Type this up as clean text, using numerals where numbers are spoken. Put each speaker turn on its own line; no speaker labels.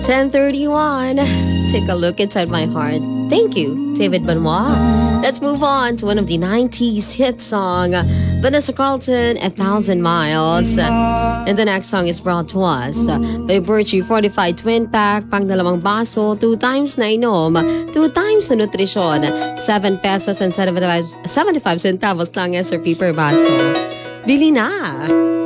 10:31. Take a look inside my heart. Thank you, David Benoit. Let's move on to one of the 90s hit song, Vanessa Carlton, 1,000 Miles. And the next song is brought to us by Birchie Fortified Twin Pack, pang dalawang baso, 2 times na inom, 2 times na nutrisyon, 7 pesos and 75 centavos lang SRP per baso. Bili na!